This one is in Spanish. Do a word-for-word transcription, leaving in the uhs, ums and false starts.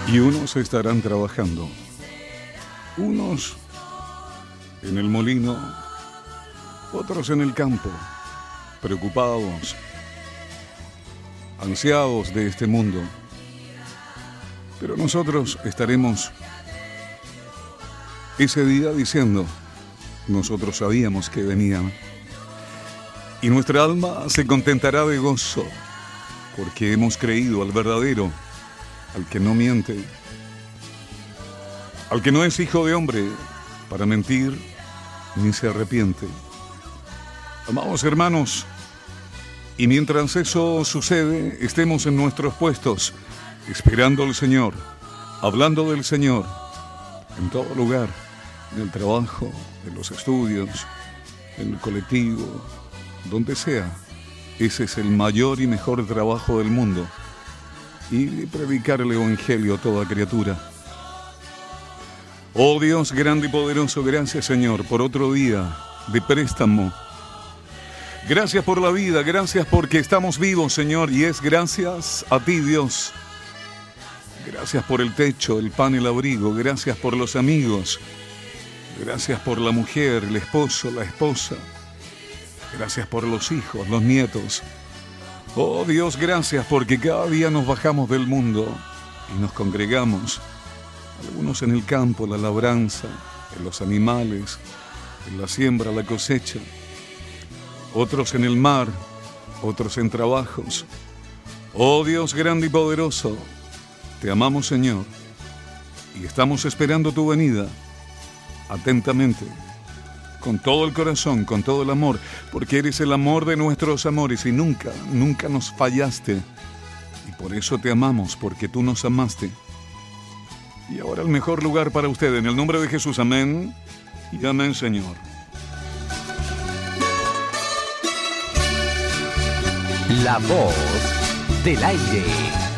Y unos estarán trabajando, unos en el molino, otros en el campo, preocupados, ansiados de este mundo. Pero nosotros estaremos ese día diciendo, nosotros sabíamos que venían. Y nuestra alma se contentará de gozo, porque hemos creído al verdadero, al que no miente, al que no es hijo de hombre para mentir ni se arrepiente. Amados hermanos, y mientras eso sucede, estemos en nuestros puestos, esperando al Señor, hablando del Señor, en todo lugar, en el trabajo, en los estudios, en el colectivo, donde sea. Ese es el mayor y mejor trabajo del mundo. Y predicar el Evangelio a toda criatura. Oh Dios grande y poderoso, gracias Señor por otro día de préstamo. Gracias por la vida, gracias porque estamos vivos, Señor, y es gracias a ti, Dios. Gracias por el techo, el pan, el abrigo, gracias por los amigos, gracias por la mujer, el esposo, la esposa, gracias por los hijos, los nietos. Oh Dios, gracias porque cada día nos bajamos del mundo y nos congregamos, algunos en el campo, la labranza, en los animales, en la siembra, la cosecha, otros en el mar, otros en trabajos. Oh Dios grande y poderoso, te amamos Señor y estamos esperando tu venida atentamente, con todo el corazón, con todo el amor, porque eres el amor de nuestros amores y nunca, nunca nos fallaste. Y por eso te amamos, porque tú nos amaste. Y ahora el mejor lugar para usted, en el nombre de Jesús, amén y amén, Señor. La voz del aire.